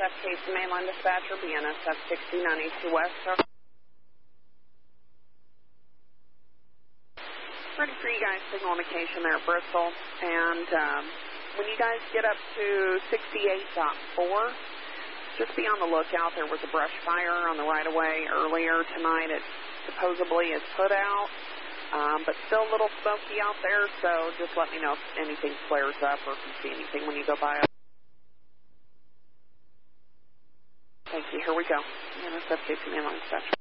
Case Mainline Dispatcher, BNSF 6982 West. Ready for you guys, signal indication there at Bristol. And when you guys get up to 68.4, just be on the lookout. There was a brush fire on the right-of-way earlier tonight. It supposedly is put out, but still a little smoky out there, so just let me know if anything flares up or if you see anything when you go by. Thank you. Here we go. BNSF Case Mainline Dispatcher.